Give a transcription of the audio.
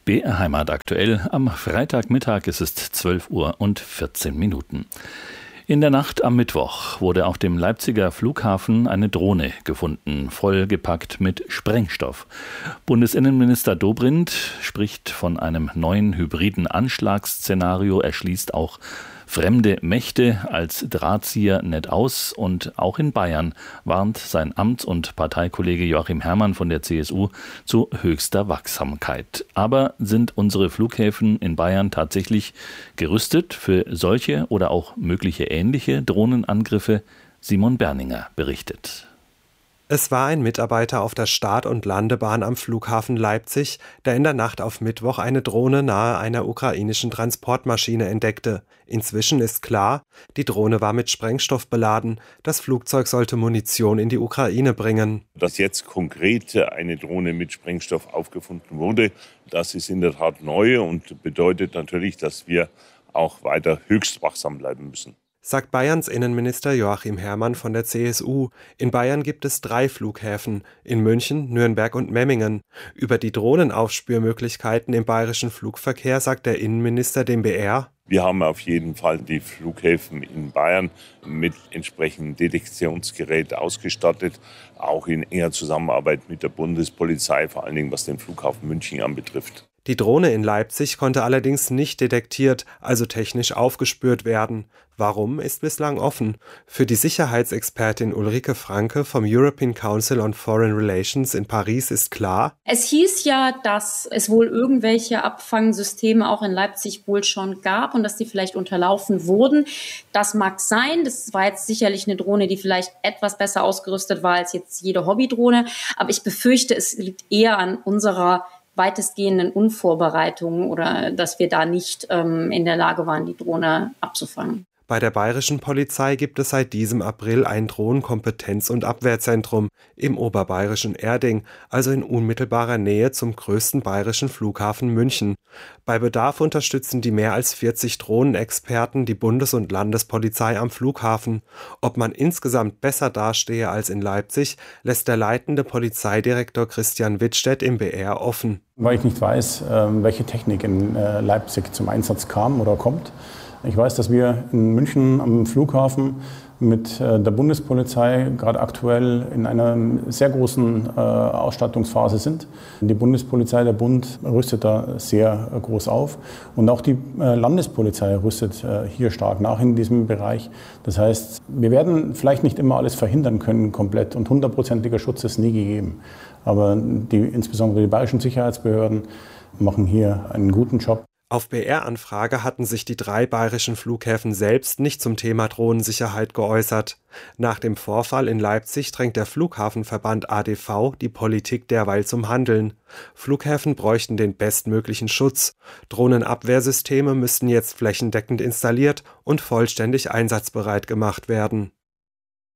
BR Heimat aktuell. Am Freitagmittag ist es 12:14 Uhr. In der Nacht am Mittwoch wurde auf dem Leipziger Flughafen eine Drohne gefunden, vollgepackt mit Sprengstoff. Bundesinnenminister Dobrindt spricht von einem neuen hybriden Anschlagsszenario. Er schließt auch fremde Mächte als Drahtzieher nicht aus. Und auch in Bayern warnt sein Amts- und Parteikollege Joachim Herrmann von der CSU zu höchster Wachsamkeit. Aber sind unsere Flughäfen in Bayern tatsächlich gerüstet für solche oder auch mögliche ähnliche Drohnenangriffe? Simon Berninger berichtet. Es war ein Mitarbeiter auf der Start- und Landebahn am Flughafen Leipzig, der in der Nacht auf Mittwoch eine Drohne nahe einer ukrainischen Transportmaschine entdeckte. Inzwischen ist klar, die Drohne war mit Sprengstoff beladen. Das Flugzeug sollte Munition in die Ukraine bringen. Dass jetzt konkret eine Drohne mit Sprengstoff aufgefunden wurde, das ist in der Tat neu und bedeutet natürlich, dass wir auch weiter höchst wachsam bleiben müssen. Sagt Bayerns Innenminister Joachim Herrmann von der CSU. In Bayern gibt es 3 Flughäfen, in München, Nürnberg und Memmingen. Über die Drohnenaufspürmöglichkeiten im bayerischen Flugverkehr sagt der Innenminister dem BR: Wir haben auf jeden Fall die Flughäfen in Bayern mit entsprechendem Detektionsgerät ausgestattet, auch in enger Zusammenarbeit mit der Bundespolizei, vor allen Dingen was den Flughafen München anbetrifft. Die Drohne in Leipzig konnte allerdings nicht detektiert, also technisch aufgespürt werden. Warum, ist bislang offen. Für die Sicherheitsexpertin Ulrike Franke vom European Council on Foreign Relations in Paris ist klar: Es hieß ja, dass es wohl irgendwelche Abfangsysteme auch in Leipzig wohl schon gab und dass die vielleicht unterlaufen wurden. Das mag sein. Das war jetzt sicherlich eine Drohne, die vielleicht etwas besser ausgerüstet war als jetzt jede Hobbydrohne. Aber ich befürchte, es liegt eher an unserer weitestgehenden Unvorbereitung oder dass wir da nicht in der Lage waren, die Drohne abzufangen. Bei der bayerischen Polizei gibt es seit diesem April ein Drohnenkompetenz- und Abwehrzentrum im oberbayerischen Erding, also in unmittelbarer Nähe zum größten bayerischen Flughafen München. Bei Bedarf unterstützen die mehr als 40 Drohnenexperten die Bundes- und Landespolizei am Flughafen. Ob man insgesamt besser dastehe als in Leipzig, lässt der leitende Polizeidirektor Christian Wittstedt im BR offen. Weil ich nicht weiß, welche Technik in Leipzig zum Einsatz kam oder kommt. Ich weiß, dass wir in München am Flughafen mit der Bundespolizei gerade aktuell in einer sehr großen Ausstattungsphase sind. Die Bundespolizei, der Bund, rüstet da sehr groß auf. Und auch die Landespolizei rüstet hier stark nach in diesem Bereich. Das heißt, wir werden vielleicht nicht immer alles verhindern können komplett und 100%iger Schutz ist nie gegeben. Aber insbesondere die bayerischen Sicherheitsbehörden machen hier einen guten Job. Auf BR-Anfrage hatten sich die 3 bayerischen Flughäfen selbst nicht zum Thema Drohnensicherheit geäußert. Nach dem Vorfall in Leipzig drängt der Flughafenverband ADV die Politik derweil zum Handeln. Flughäfen bräuchten den bestmöglichen Schutz. Drohnenabwehrsysteme müssten jetzt flächendeckend installiert und vollständig einsatzbereit gemacht werden.